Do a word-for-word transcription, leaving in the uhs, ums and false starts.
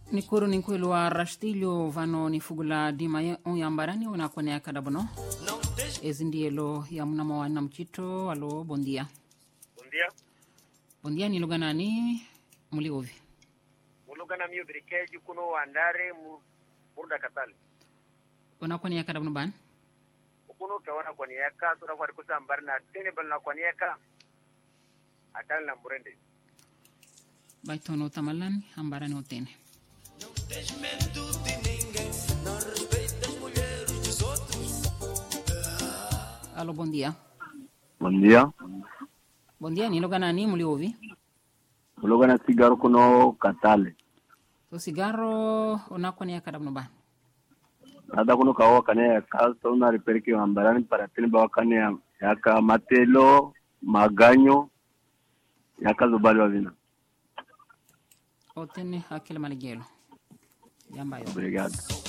Nikuru ninkwelu wa Rastilio vano nifugula dima uyambarani wanakwane ya kadabono. Ezindielo ya mnamo wa namchito. Alo, bondia. Bondia. Bondia ni lugha nani muliovi? Mulugana miyo birikeji kuno wandare mu burda katali. Wanakwane ya kadabono ban? Kuno kawana kwa niyaka, sura kwa rikusa ambarna tene balna kwa niyaka. Atali na mburende. Baitono tamalan ambarani otene. Alo, bom dia. Bom dia. Bom dia, ni lugha nani muliovi? Lugha na sigaro kuno Katale. So sigaro unakwane ya kadabono ban? Nada kuno kawa kane ya kaso una reperiki wa ambarani para tini bawa kane ya yaka matelo, maganyo, yaka zubali wa vina. Otene akile maligelo. Yamba yo. Obrigado.